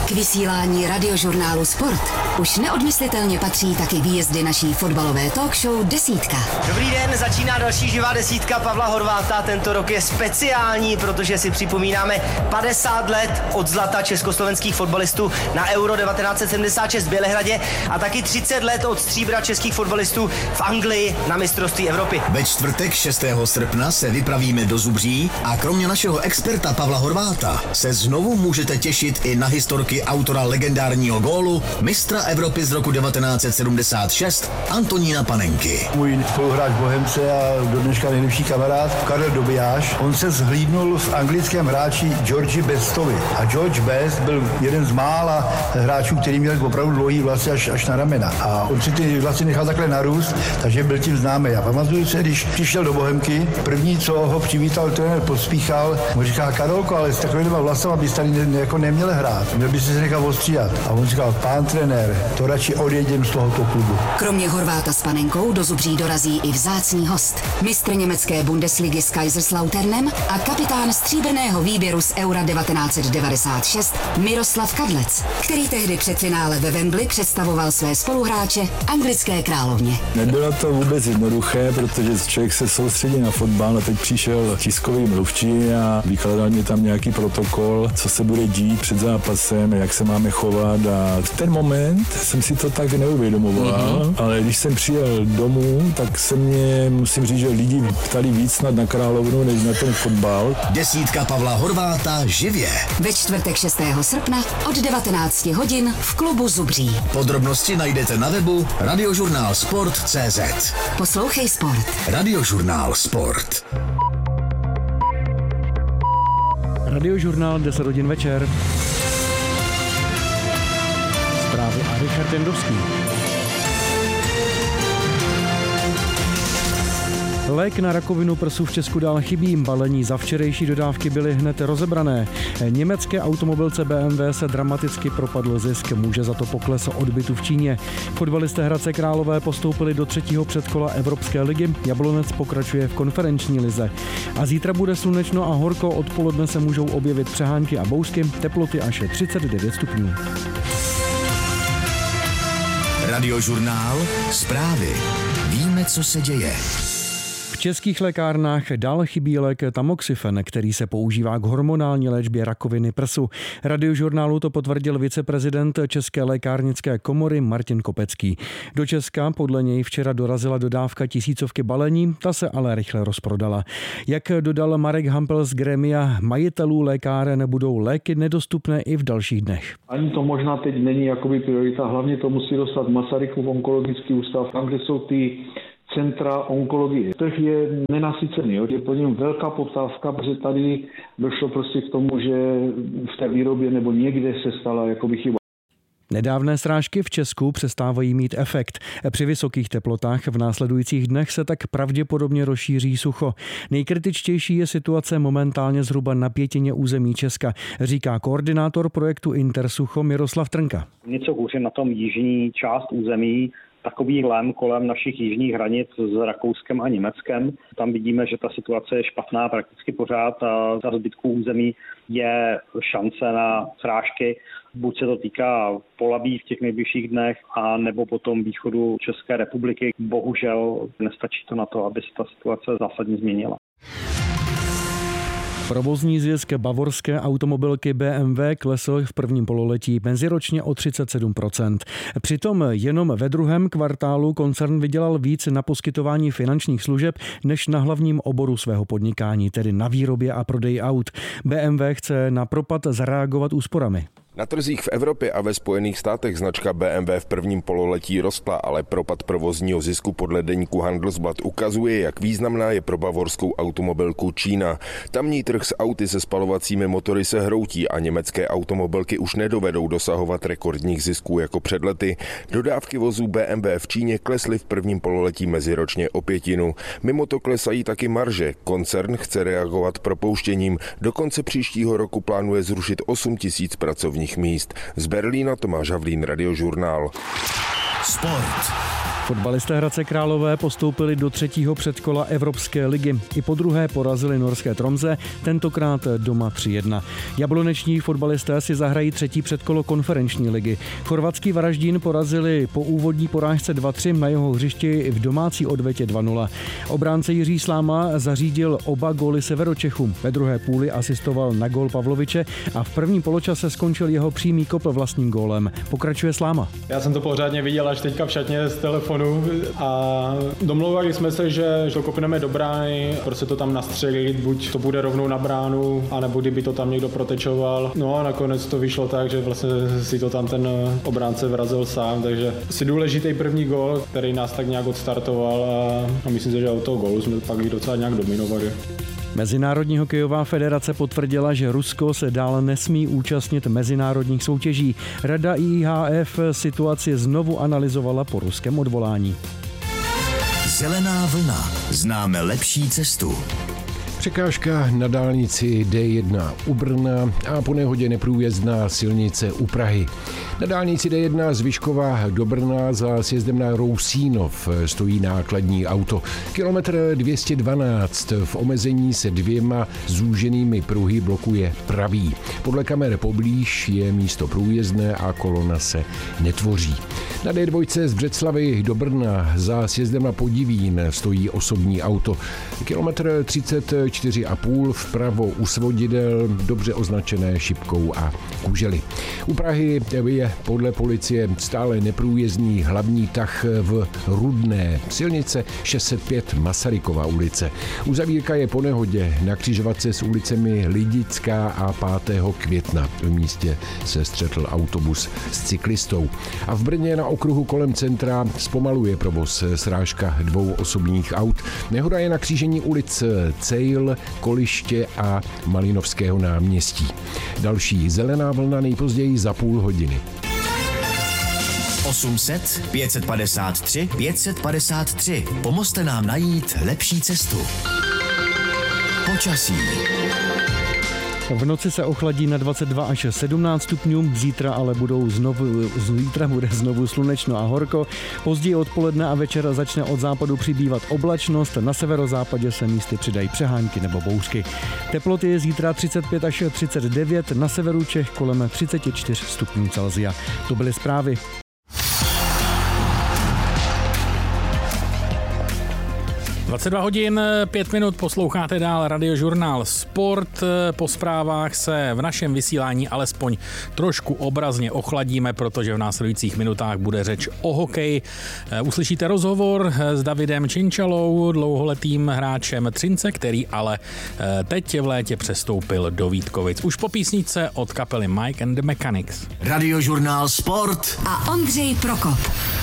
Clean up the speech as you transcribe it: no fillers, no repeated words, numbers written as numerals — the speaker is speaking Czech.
K vysílání radiožurnálu Sport už neodmyslitelně patří taky výjezdy naší fotbalové talk show Desítka. Dobrý den, začíná další živá desítka Pavla Horváta. Tento rok je speciální, protože si připomínáme 50 let od zlata československých fotbalistů na Euro 1976 v Bělehradě a taky 30 let od stříbra českých fotbalistů v Anglii na mistrovství Evropy. Ve čtvrtek 6. srpna se vypravíme do Zubří a kromě našeho experta Pavla Horváta se znovu můžete těšit i na historky autora legendárního gólu, mistra Evropy z roku 1976 Antonína Panenky. Můj spoluhráč Bohemce a do dneška nejlepší kamarád Karel Dobijáš, on se zhlídnul v anglickém hráči Georgi Bestovi. A George Best byl jeden z mála hráčů, který měl opravdu dlouhý vlasy až na ramena. A on si ty vlasy nechal takhle narůst, takže byl tím známý. A pamatuju se, když přišel do Bohemky, první, co ho přivítal trenér Pospíchal, mu říká: Karolko, ale s takovýma vlasama bys tady neměl hrát. Měl by se nechat ostříhat. A on říkal: pán trenér, to radši odjedem z tohoto klubu. Kromě Horváta s Panenkou do Zubří dorazí i vzácný host. Mistr německé Bundesligy s Kaiserslauternem a kapitán stříbrného výběru z Eura 1996 Miroslav Kadlec, který tehdy před finále ve Wembley představoval své spoluhráče anglické královně. Nebylo to vůbec jednoduché, protože člověk se soustředí na fotbal a teď přišel tiskový mluvčí a vykladal mi tam nějaký protokol, co se bude dít před zápasem, jak se máme chovat, a v ten moment jsem si to tak neuvědomoval, ale když jsem přijel domů, tak se mě, musím říct, že lidi ptali víc snad na královnu, než na ten fotbal. Desítka Pavla Horváta živě. Ve čtvrtek 6. srpna od 19 hodin v klubu Zubří. Podrobnosti najdete na webu radiožurnálsport.cz. Poslouchej Sport. Radiožurnál Sport. Radiožurnál 10 hodin večer. Zprávy a Richard Jendovský. Lék na rakovinu prsu v Česku dál chybí. Balení za včerejší dodávky byly hned rozebrané. Německé automobilce BMW se dramaticky propadl zisk. Může za to pokles odbytu v Číně. Fotbalisté Hradce Králové postoupili do 3. předkola Evropské ligy. Jablonec pokračuje v konferenční lize. A zítra bude slunečno a horko. Odpoledne se můžou objevit přehánky a bouřky. Teploty až 39 stupňů. Radiožurnál. Zprávy. Víme, co se děje. V českých lékárnách dál chybí lék tamoxifen, který se používá k hormonální léčbě rakoviny prsu. Radiožurnálu to potvrdil viceprezident České lékárnické komory Martin Kopecký. Do Česka podle něj včera dorazila dodávka tisícovky balení, ta se ale rychle rozprodala. Jak dodal Marek Hampel z grémia majitelů lékáren, budou léky nedostupné i v dalších dnech. Ani to možná teď není jakoby priorita, hlavně to musí dostat Masarykův onkologický ústav, tam, kde jsou ty centra onkologie. Trh je nenasycený, je po něm velká poptávka, protože tady došlo prostě k tomu, že v té výrobě nebo někde se stala jakoby chyba. Nedávné srážky v Česku přestávají mít efekt. Při vysokých teplotách v následujících dnech se tak pravděpodobně rozšíří sucho. Nejkritičtější je situace momentálně zhruba na pětině území Česka, říká koordinátor projektu Intersucho Miroslav Trnka. Něco hůře na tom jižní část území, takový lem kolem našich jižních hranic s Rakouskem a Německem. Tam vidíme, že ta situace je špatná prakticky pořád a za zbytku území je šance na srážky. Buď se to týká Polabí v těch nejbližších dnech, a nebo potom východu České republiky. Bohužel nestačí to na to, aby se ta situace zásadně změnila. Provozní zisk bavorské automobilky BMW klesl v prvním pololetí meziročně o 37%. Přitom jenom ve druhém kvartálu koncern vydělal víc na poskytování finančních služeb než na hlavním oboru svého podnikání, tedy na výrobě a prodeji aut. BMW chce na propad zareagovat úsporami. Na trzích v Evropě a ve Spojených státech značka BMW v prvním pololetí rostla, ale propad provozního zisku podle deníku Handelsblatt ukazuje, jak významná je pro bavorskou automobilku Čína. Tamní trh s auty se spalovacími motory se hroutí a německé automobilky už nedovedou dosahovat rekordních zisků jako před lety. Dodávky vozů BMW v Číně klesly v prvním pololetí meziročně o 1/5. Mimo to klesají taky marže. Koncern chce reagovat propouštěním. Do konce příštího roku plánuje zrušit 8 000 pracovních míst. Z Berlína Tomáš Havlín, Radiožurnál. Sport. Fotbalisté Hradce Králové postoupili do 3. předkola Evropské ligy. I po druhé porazili norské Tromsø, tentokrát doma 3-1. Jabloneční fotbalisté si zahrají 3. předkolo konferenční ligy. Chorvatský Varaždín porazili po úvodní porážce 2-3 na jeho hřišti v domácí odvetě 2-0. Obránce Jiří Sláma zařídil oba góly Severočechům. Ve druhé půli asistoval na gól Pavloviče a v prvním poločase skončil jeho přímý kop vlastním gólem. Pokračuje Sláma. Já jsem to pořádně viděl až teďka v šatně z telefonu a domlouvali jsme se, že to kopneme do brány, prostě to tam nastřelit, buď to bude rovnou na bránu, anebo kdyby to tam někdo protečoval. No a nakonec to vyšlo tak, že vlastně si to tam ten obránce vrazil sám, takže si důležitý první gól, který nás tak nějak odstartoval a myslím si, že od toho gólu jsme pak i docela nějak dominovali. Mezinárodní hokejová federace potvrdila, že Rusko se dál nesmí účastnit mezinárodních soutěží. Rada IIHF situaci znovu analyzovala po ruském odvolání. Zelená vlna. Známe lepší cestu. Překážka na dálnici D1 u Brna a po nehodě neprůjezdná silnice u Prahy. Na dálnici D1 z Vyškova do Brna za sjezdem na Rousínov stojí nákladní auto. Kilometr 212 v omezení se 2 zúženými pruhy blokuje pravý. Podle kamer poblíž je místo průjezdné a kolona se netvoří. Na D2 z Břeclavy do Brna za sjezdem na Podivín stojí osobní auto. Kilometr 34,5 vpravo u svodidel, dobře označené šipkou a kužely. U Prahy je podle policie stále neprůjezdný hlavní tah v Rudné, silnice 605 Masarykova ulice. Uzavírka je po nehodě na křižovatce s ulicemi Lidická a 5. května. V místě se střetl autobus s cyklistou. A v Brně na okruhu kolem centra zpomaluje provoz srážka 2 osobních aut. Nehoda je na křížení ulic Cejl, Koliště a Malinovského náměstí. Další zelená vlna nejpozději za půl hodiny. 800 553 553. Pomozte nám najít lepší cestu. Počasí. V noci se ochladí na 22 až 17 stupňů, zítra bude znovu slunečno a horko. Později odpoledne a večer začne od západu přibývat oblačnost, na severozápadě se místy přidají přehánky nebo bouřky. Teploty je zítra 35 až 39, na severu Čech kolem 34 stupňů Celsia. To byly zprávy. Dvacet hodin 5 minut posloucháte dál Radiožurnál Sport. Po zprávách se v našem vysílání alespoň trošku obrazně ochladíme, protože v následujících minutách bude řeč o hokeji. Uslyšíte rozhovor s Davidem Činčalou, dlouholetým hráčem Třince, který ale teď v létě přestoupil do Vítkovic. Už po písničce od kapely Mike and the Mechanics. Radiožurnál Sport a Ondřej Prokop.